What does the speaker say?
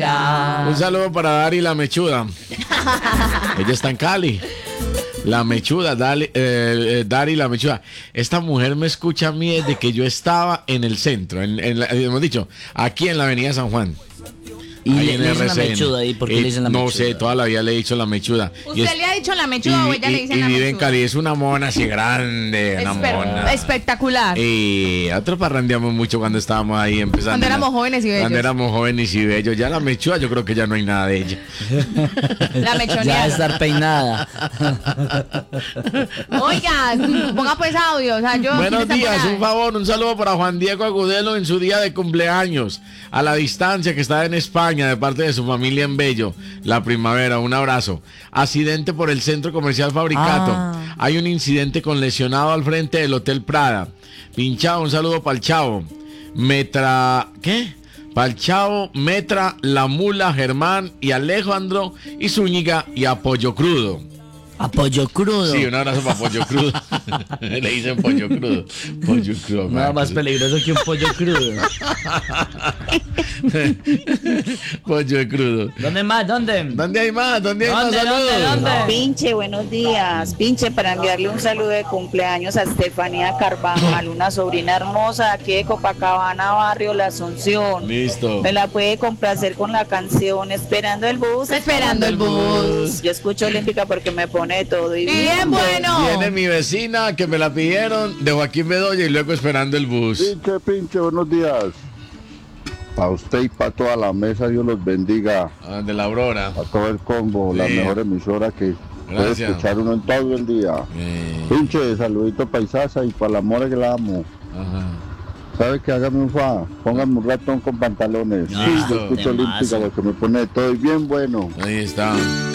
Un saludo para Dari la Mechuda. Ella está en Cali. La Mechuda, Dari la Mechuda. Esta mujer me escucha a mí desde que yo estaba en el centro, hemos dicho, aquí en la avenida San Juan. Y ahí le dicen la mechuda. ¿Y por qué le dicen la mechuda? No sé, toda la vida le he dicho la mechuda. ¿Usted le ha dicho la mechuda o ella le dice la mechuda? Y vive en Cali, es una mona así grande, una mona. Espectacular. Y nosotros parrandeamos mucho cuando estábamos ahí empezando. Cuando éramos jóvenes y bellos. Cuando éramos jóvenes y bellos. Ya la mechuda, yo creo que ya no hay nada de ella. La mechoneada. Ya debe estar peinada. Oiga, ponga pues audio. O sea, buenos días, un favor, un saludo para Juan Diego Agudelo en su día de cumpleaños. A la distancia, que está en España, de parte de su familia en Bello, la primavera. Un abrazo. Accidente por el centro comercial Fabricato. Hay un incidente con lesionado al frente del Hotel Prada. Pinchado, un saludo para el Chavo. Para el Chavo, Metra, La Mula, Germán y Alejandro y Zúñiga y a Pollo Crudo. ¿A Pollo Crudo? Sí, un abrazo para Pollo Crudo. Le dicen Pollo Crudo. Pollo Crudo. Nada más peligroso que un pollo crudo. Pollo Crudo. ¿Dónde más? ¿Dónde? ¿Dónde hay más? ¿Dónde hay más? ¿Dónde? Pinche, buenos días. Pinche, para enviarle un saludo de cumpleaños a Estefanía Carvajal, una sobrina hermosa aquí de Copacabana, barrio La Asunción. Listo. Me la puede complacer con la canción Esperando el bus. Esperando el bus. Yo escucho Olímpica porque me pone todo y bien bueno. Viene mi vecina que me la pidieron de Joaquín Bedoya y luego Esperando el bus. Pinche, buenos días. Para usted y para toda la mesa, Dios los bendiga. De la Aurora. A todo el combo, la mejor emisora que puede escuchar uno en todo el día. Pinche, saludito para Isaza y para la mora que la amo. Ajá. ¿Sabe qué? Hágame un fa, póngame un ratón con pantalones. Listo. Yo escucho Olímpica porque me pone todo y bien bueno. Ahí está.